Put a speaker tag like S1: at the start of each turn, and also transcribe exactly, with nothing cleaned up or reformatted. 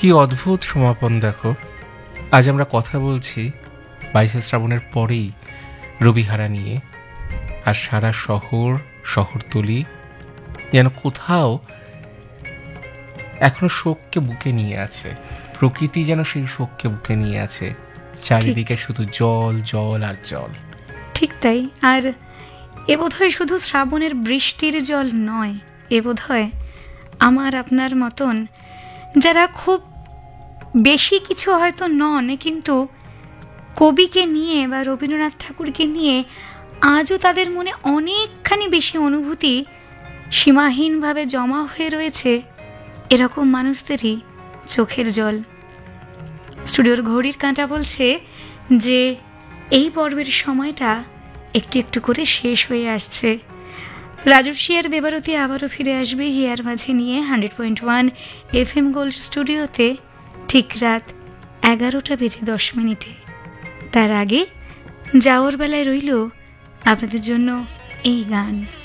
S1: কি অদ্ভুত সমাপন দেখো। আজ আমরা কথা বলছি বাইশে শ্রাবণের পরেই রবিহারা নিয়ে, আর সারা শহর শহরতলি যেন কোথাও এখনো শোককে বুকে নিয়ে আছে। প্রকৃতি যেন সেই শোককে বুকে নিয়ে আছে। চারিদিকে শুধু জল জল আর জল।
S2: ঠিক তাই। আর এ বোধহয় শুধু শ্রাবণের বৃষ্টির জল নয়, এ বোধহয় আমার আপনার মতন যারা খুব বেশি কিছু হয়তো নন, কিন্তু কবিকে নিয়ে বা রবীন্দ্রনাথ ঠাকুরকে নিয়ে আজও তাদের মনে অনেকখানি বেশি অনুভূতি সীমাহীনভাবে জমা হয়ে রয়েছে, এরকম মানুষদেরই চোখের জল। স্টুডিওর ঘড়ির কাঁটা বলছে যে এই পর্বের সময়টা একটু একটু করে শেষ হয়ে আসছে। রাজর্ষি আর দেবারতী আবারও ফিরে আসবে হিয়ার মাঝে নিয়ে hundred point one F M gold স্টুডিওতে ঠিক রাত এগারোটা বেজে দশ মিনিটে। তার আগে যাওয়ার বেলায় রইল আপনাদের জন্য এই গান।